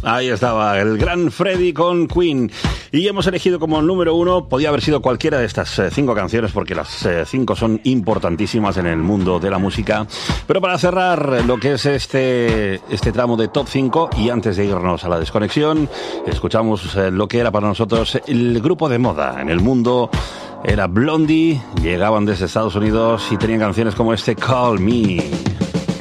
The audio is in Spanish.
Ahí estaba el gran Freddie con Queen. Y hemos elegido como número 1, podía haber sido cualquiera de estas 5 canciones, porque las 5 son importantísimas en el mundo de la música. Pero para cerrar lo que es este tramo de Top 5, y antes de irnos a la desconexión, escuchamos lo que era para nosotros el grupo de moda en el mundo. Era Blondie, llegaban desde Estados Unidos y tenían canciones como este Call Me.